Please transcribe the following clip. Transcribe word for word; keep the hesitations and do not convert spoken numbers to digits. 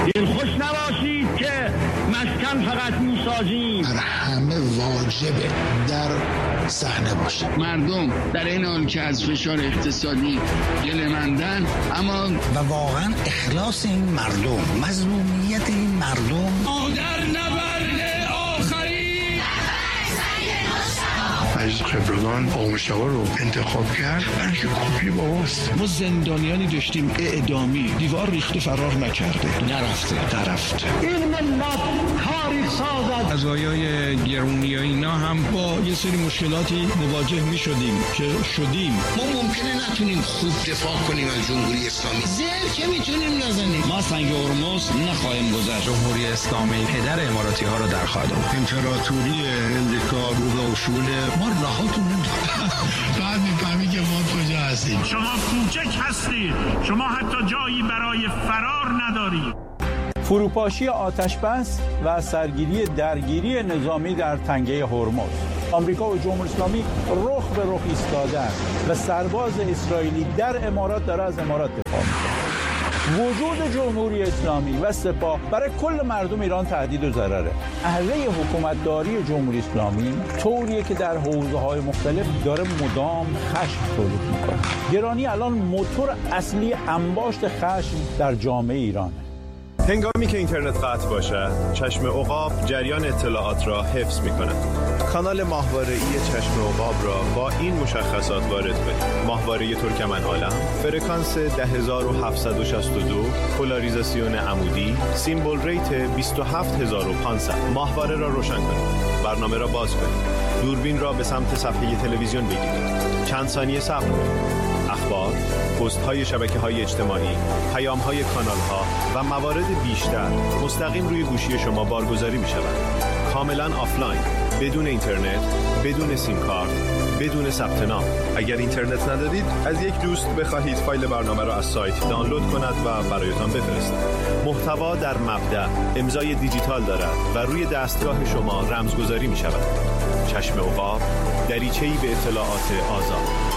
دلخوش نباشید که مسکن فقط میسازیم. بر همه واجبه در صحنه باشه. مردم در این حال که از فشار اقتصادی گله‌مندن، اما و واقعا اخلاص این مردم، مظلومیت این مردم در نبرد آخری از خبرگان آموزش‌ها رو انتخاب کرد برای که کپی باباست. ما زندانیانی داشتیم اعدامی، دیوار ریخته فرار نکرده، نرفته نرفته. این ملت تاریخ سازد. قضایای گرونی و اینا هم با یه سری مشکلاتی مواجه می شدیم که شدیم. ما ممکنه نتونیم خوب دفاع کنیم از جمهوری اسلامی، زر که میتونیم نزنیم. ما سنگ هرمز نخواهیم گذشت. جمهوری اسلامی پدر اماراتی ها رو در خواهد آورد. امپراتوری امریکا رو اصول ما راهاتون نمیدونم. بعد میفهمی که ما کجا هستیم. شما کوچک هستید، شما حتی جایی برای فرار ندارید. فروپاشی آتشبس و سرگیری درگیری نظامی در تنگه هرمز. آمریکا و جمهوری اسلامی رخ به رخ ایستادند و سرباز اسرائیلی در امارات داره از امارات دفاع میکنه. وجود جمهوری اسلامی و سپاه برای کل مردم ایران تهدید و ضرره. اهله حکومتداری جمهوری اسلامی طوریه که در حوزه‌های مختلف داره مدام خشم تولید میکنه. گرانی الان موتور اصلی انباشت خشم در جامعه ایرانه. هنگامی که اینترنت قطع باشد، چشم عقاب جریان اطلاعات را حفظ می‌کند. کانال ماهواره‌ای چشم عقاب را با این مشخصات وارد کنید: ماهواره ترکمن عالم، فرکانس ده هزار و هفتصد و شصت و دو، پولاریزاسیون عمودی، سیمبل ریت بیست و هفت هزار و پانصد. ماهواره را روشن کنید. برنامه را باز کنید. دوربین را به سمت صفحه تلویزیون بگیرید. چند ثانیه صبر کنید. اخبار، پست‌های شبکه‌های اجتماعی، پیام‌های کانال‌ها و موارد بیشتر مستقیم روی گوشی شما بارگذاری می‌شود. کاملاً آفلاین، بدون اینترنت، بدون سیم کارت، بدون ثبت نام. اگر اینترنت ندارید، از یک دوست بخواهید فایل برنامه را از سایت دانلود کند و برایتان بفرستد. محتوا در مبدأ امضای دیجیتال دارد و روی دستگاه شما رمزگذاری می‌شود. چشم عقاب، دریچه‌ای به اطلاعات آزاد.